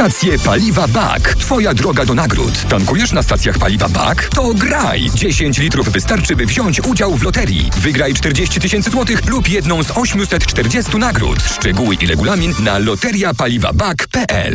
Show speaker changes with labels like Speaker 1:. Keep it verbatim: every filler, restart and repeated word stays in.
Speaker 1: Stacje Paliwa B A K. Twoja droga do nagród. Tankujesz na stacjach Paliwa B A K? To graj! dziesięć litrów wystarczy, by wziąć udział w loterii. Wygraj czterdzieści tysięcy złotych lub jedną z osiemset czterdziestu nagród. Szczegóły i regulamin na loteria paliwa b a k kropka p l.